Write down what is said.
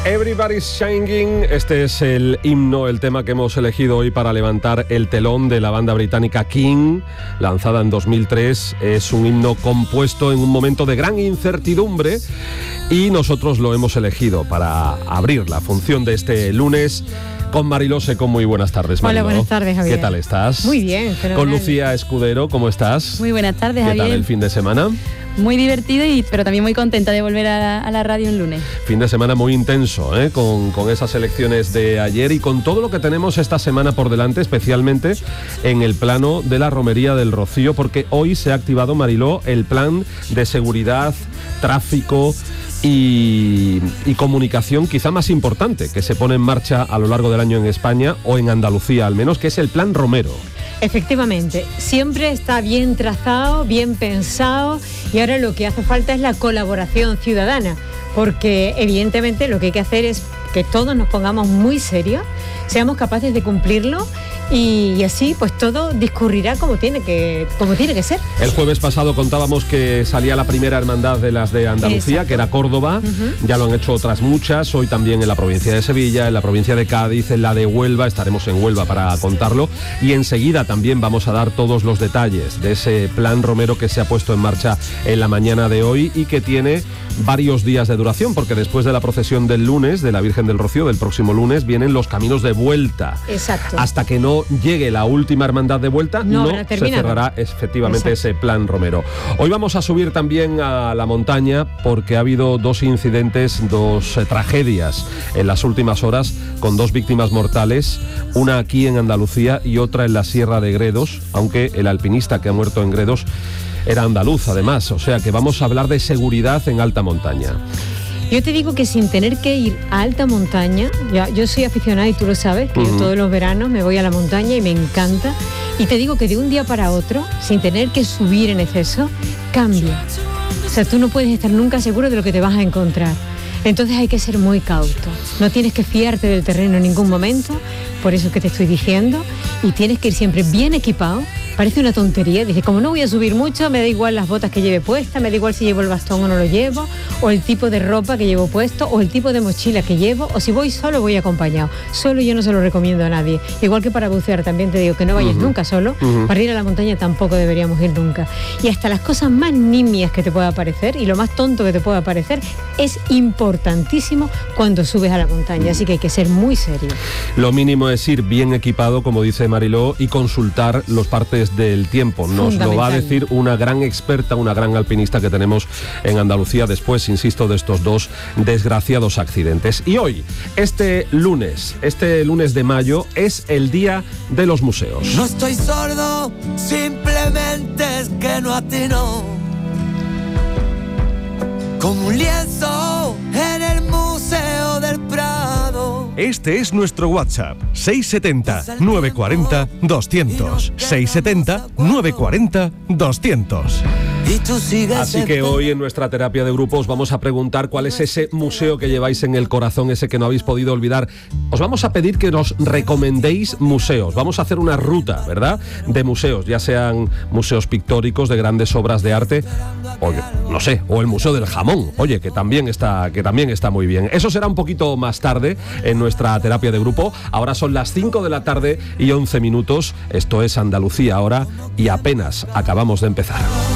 Everybody's Singing, este es el himno, el tema que hemos elegido hoy para levantar el telón de la banda británica King, lanzada en 2003. Es un himno compuesto en un momento de gran incertidumbre y nosotros lo hemos elegido para abrir la función de este lunes con Mariló Secco. Muy buenas tardes, Mariló. Hola, buenas tardes, Javier. ¿Qué tal estás? Muy bien, fenomenal. Con Lucía Escudero, ¿cómo estás? Muy buenas tardes, Javier. ¿Qué tal el fin de semana? Muy divertido, pero también muy contenta de volver a la radio un lunes. Fin de semana muy intenso, con esas elecciones de ayer y con todo lo que tenemos esta semana por delante, especialmente en el plano de la Romería del Rocío, porque hoy se ha activado, Mariló, el plan de seguridad, tráfico y comunicación quizá más importante que se pone en marcha a lo largo del año en España, o en Andalucía al menos, que es el Plan Romero. Efectivamente, siempre está bien trazado, bien pensado, y ahora lo que hace falta es la colaboración ciudadana, porque evidentemente lo que hay que hacer es que todos nos pongamos muy serios, seamos capaces de cumplirlo, y así pues todo discurrirá como tiene que ser. El jueves pasado contábamos que salía la primera hermandad de las de Andalucía. Exacto. Que era Córdoba. Ya lo han hecho otras muchas, hoy también en la provincia de Sevilla, en la provincia de Cádiz, en la de Huelva. Estaremos en Huelva para contarlo, y enseguida también vamos a dar todos los detalles de ese plan Romero que se ha puesto en marcha en la mañana de hoy y que tiene varios días de duración, porque después de la procesión del lunes de la Virgen del Rocío, del próximo lunes, vienen los caminos de vuelta. Exacto. Hasta que no llegue la última hermandad de vuelta, no se cerrará efectivamente. Exacto. Ese plan Romero. Hoy vamos a subir también a la montaña, porque ha habido dos incidentes, dos tragedias en las últimas horas, con dos víctimas mortales, una aquí en Andalucía y otra en la Sierra de Gredos, aunque el alpinista que ha muerto en Gredos era andaluz además, o sea que vamos a hablar de seguridad en alta montaña. Yo te digo que sin tener que ir a alta montaña, yo soy aficionada y tú lo sabes, que yo todos los veranos me voy a la montaña y me encanta, y te digo que de un día para otro, sin tener que subir en exceso, cambia. O sea, tú no puedes estar nunca seguro de lo que te vas a encontrar. Entonces hay que ser muy cauto. No tienes que fiarte del terreno en ningún momento, por eso que te estoy diciendo, y tienes que ir siempre bien equipado. Parece una tontería, dice, como no voy a subir mucho, me da igual las botas que lleve puestas, me da igual si llevo el bastón o no lo llevo, o el tipo de ropa que llevo puesto, o el tipo de mochila que llevo, o si voy solo, voy acompañado. Solo yo no se lo recomiendo a nadie. Igual que para bucear también te digo que no vayas nunca solo, para ir a la montaña tampoco deberíamos ir nunca. Y hasta las cosas más nimias que te pueda parecer, y lo más tonto que te pueda parecer, es importantísimo cuando subes a la montaña, así que hay que ser muy serio. Lo mínimo es ir bien equipado, como dice Mariló, y consultar los partes del tiempo. Nos lo va a decir una gran experta, una gran alpinista que tenemos en Andalucía después, insisto, de estos dos desgraciados accidentes. Y hoy, este lunes de mayo, es el Día de los Museos. No estoy sordo, simplemente es que no atino. Como un lienzo en el Museo del Prado. Este es nuestro WhatsApp, 670-940-200. 670-940-200. Así que hoy en nuestra terapia de grupos vamos a preguntar cuál es ese museo que lleváis en el corazón, ese que no habéis podido olvidar. Os vamos a pedir que nos recomendéis museos. Vamos a hacer una ruta, ¿verdad?, de museos, ya sean museos pictóricos de grandes obras de arte, o no sé, o el Museo del Jamón, oye, que también está muy bien. Eso será un poquito más tarde en nuestra terapia de grupo. Ahora son las 5 de la tarde y 11 minutos. Esto es Andalucía ahora y apenas acabamos de empezar.